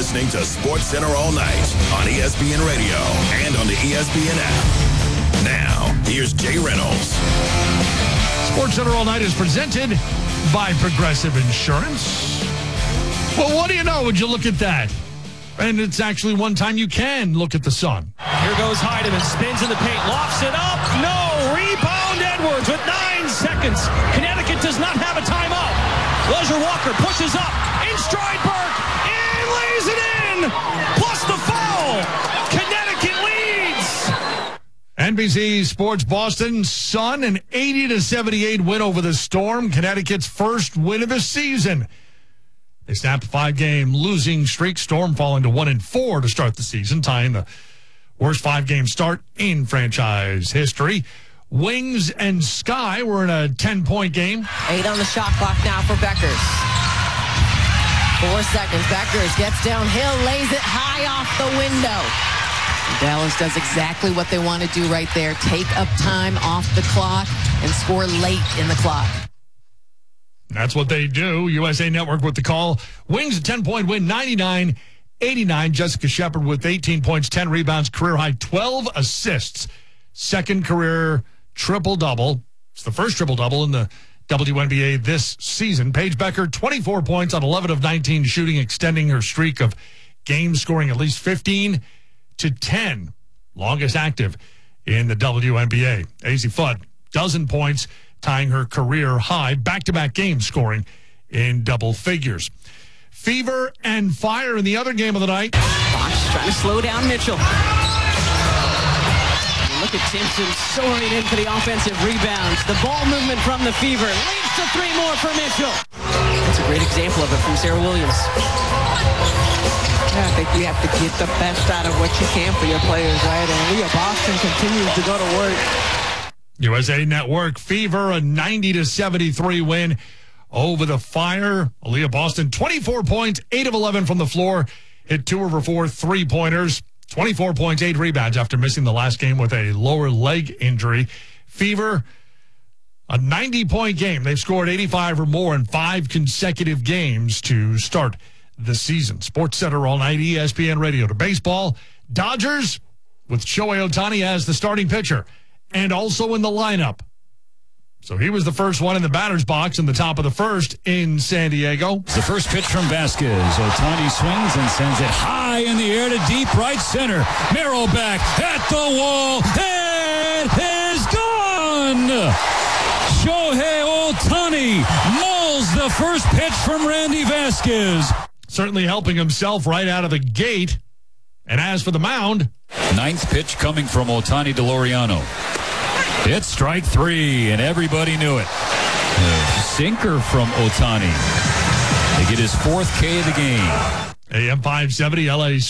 listening to SportsCenter All Night on ESPN Radio and on the ESPN app. Now, here's Jay Reynolds. SportsCenter All Night is presented by Progressive Insurance. Well, what do you know? Would you look at that? And it's actually one time you can look at the sun. Here goes Heidemann, spins in the paint, lofts it up. No, rebound Edwards with 9 seconds. Connecticut does not have a timeout. Leisure Walker pushes up, in stride Burke, and lays it in. Plus the foul. Connecticut leads. NBC Sports Boston Sun, an 80-78 win over the Storm. Connecticut's first win of the season. They snapped a 5-game losing streak. Storm falling to 1-4 to start the season, tying the worst 5-game start in franchise history. Wings and Sky were in a 10-point game. 8 on the shot clock now for Beckers. 4 seconds. Beckers gets downhill, lays it high off the window. Dallas does exactly what they want to do right there. Take up time off the clock and score late in the clock. That's what they do. USA Network with the call. Wings a 10-point win, 99-89. Jessica Shepard with 18 points, 10 rebounds, career high 12 assists. Second career triple-double. It's the first triple-double in the WNBA this season. Paige Becker, 24 points on 11 of 19 shooting, extending her streak of games scoring at least 15 to 10. Longest active in the WNBA. Azzi Fudd, dozen points, tying her career high, back-to-back games scoring in double figures. Fever and Fire in the other game of the night. Fox trying to slow down Mitchell. Look at Timpson soaring in for the offensive rebounds. The ball movement from the Fever leads to 3 more for Mitchell. That's a great example of it from Sarah Williams. Yeah, I think you have to get the best out of what you can for your players, right? And Leah Boston continues to go to work. USA Network, Fever, a 90-73 win over the Fire. Aaliyah Boston, 24 points, 8 of 11 from the floor, hit 2 of her 4 3-pointers, 24 points, 8 rebounds after missing the last game with a lower leg injury. Fever, a 90-point game. They've scored 85 or more in 5 consecutive games to start the season. SportsCenter All Night, ESPN Radio. To baseball, Dodgers with Shohei Ohtani as the starting pitcher. And also in the lineup. So he was the first one in the batter's box in the top of the first in San Diego. The first pitch from Vasquez. Ohtani swings and sends it high in the air to deep right center. Merrill back at the wall. It is gone! Shohei Ohtani mauls the first pitch from Randy Vasquez. Certainly helping himself right out of the gate. And as for the mound, 9th pitch coming from Ohtani DeLoriano. It's strike 3, and everybody knew it. Sinker from Ohtani. They get his 4th K of the game. AM 570, LA